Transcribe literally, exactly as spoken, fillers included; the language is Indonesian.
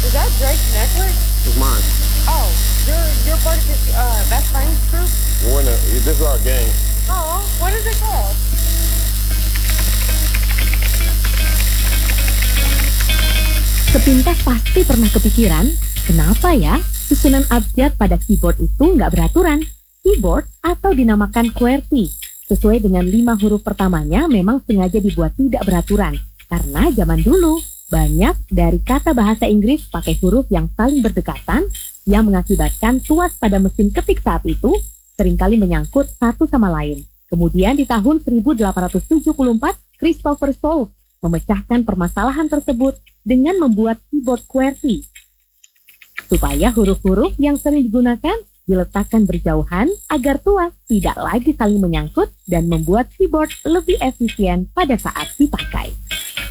Is that Drake's necklace? It's mine. Oh, you're you're part of his uh, best friends group? We're in a, this is our gang. Oh, what is it called? Sepintas pasti pernah kepikiran, kenapa ya susunan abjad pada keyboard itu nggak beraturan? Keyboard atau dinamakan QWERTY, sesuai dengan lima huruf pertamanya memang sengaja dibuat tidak beraturan. Karena zaman dulu, banyak dari kata bahasa Inggris pakai huruf yang saling berdekatan, yang mengakibatkan tuas pada mesin ketik saat itu seringkali menyangkut satu sama lain. Kemudian di tahun seribu delapan ratus tujuh puluh empat, Christopher Solfe memecahkan permasalahan tersebut dengan membuat keyboard QWERTY, supaya huruf-huruf yang sering digunakan diletakkan berjauhan agar tuas tidak lagi saling menyangkut dan membuat keyboard lebih efisien pada saat dipakai.